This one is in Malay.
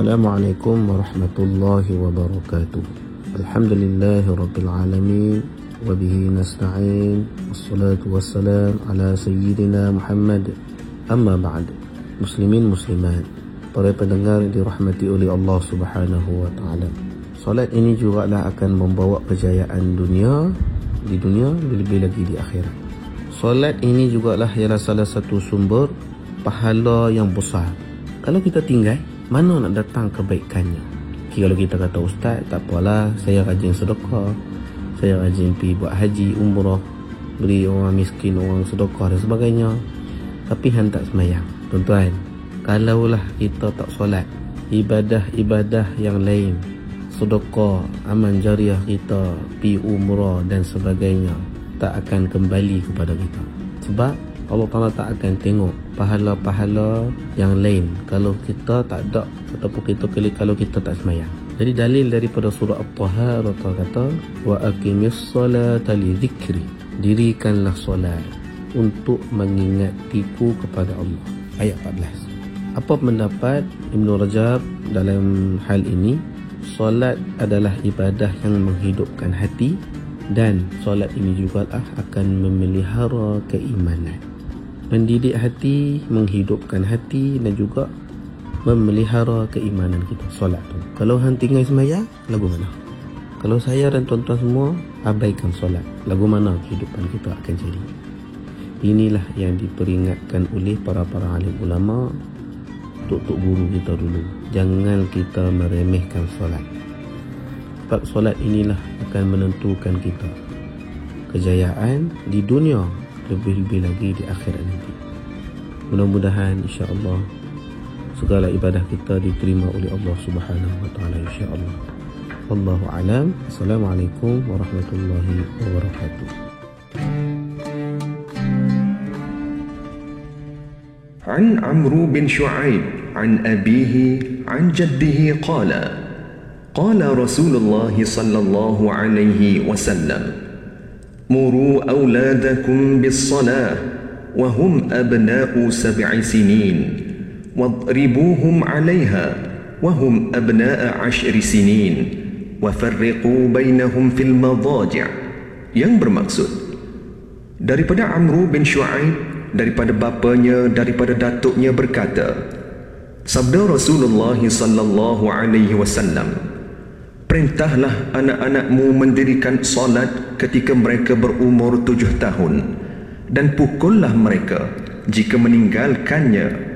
Assalamualaikum warahmatullahi wabarakatuh. Alhamdulillahi rabbil alamin, wabihi nasta'in, wassalatu wassalam ala sayyidina Muhammad. Amma ba'd. Muslimin muslimat, para pendengar dirahmati oleh Allah Subhanahu wa taala. Solat ini juga akan membawa kejayaan di dunia, lebih lagi di akhirat. Solat ini juga ialah salah satu sumber pahala yang besar. Kalau kita tinggal, mana nak datang kebaikannya? Kalau kita kata, ustaz, tak apalah, saya rajin sedekah, saya rajin pergi buat haji, umrah, beri orang miskin, orang sedekah dan sebagainya, tapi hang tak semayang. Tuan-tuan, kalaulah kita tak solat, ibadah-ibadah yang lain, sedekah, amal jariah kita, pergi umrah dan sebagainya, tak akan kembali kepada kita. Sebab Allah Ta'ala tak akan tengok pahala-pahala yang lain kalau kita tak ada, ataupun kalau kita tak semayang. Jadi dalil daripada surah At-Taha, Allah Ta'ala kata, wa aqimis salata li dhikri, dirikanlah solat untuk mengingatiku kepada Allah. Ayat 14. Apa pendapat Ibn Rajab dalam hal ini? Solat adalah ibadah yang menghidupkan hati, dan solat ini juga akan memelihara keimanan, mendidik hati, menghidupkan hati, dan juga memelihara keimanan kita. Solat tu, kalau hang tinggal semayang, lagu mana? Kalau saya dan tuan-tuan semua abaikan solat, lagu mana kehidupan kita akan jadi? Inilah yang diperingatkan oleh para alim ulama, tok-tok guru kita dulu. Jangan kita meremehkan solat, sebab solat inilah akan menentukan kita kejayaan di dunia, lebih-lebih lagi di akhirat nanti. Mudah-mudahan insya-Allah segala ibadah kita diterima oleh Allah Subhanahu wa taala, insya-Allah. Wallahu a'lam. Assalamualaikum warahmatullahi wabarakatuh. عن عمرو بن شعيب عن أبيه عن جده قال قال رسول الله صلى الله عليه وسلم مروا أولادكم بالصلاة وهم أبناء 7 سنين واضربوهم عليها وهم أبناء 10 سنين وفرقوا بينهم في المضاجع. Yang bermaksud, daripada Amru bin Shu'aib, daripada bapanya, daripada datuknya berkata, sabda Rasulullah sallallahu alaihi wasallam, perintahlah anak-anakmu mendirikan solat ketika mereka berumur 7 tahun, dan pukullah mereka jika meninggalkannya